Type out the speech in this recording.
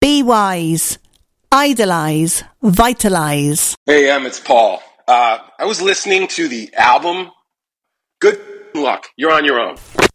Be wise. Idolize. Vitalize. Hey, it's Paul. I was listening to the album. Good luck. You're on your own.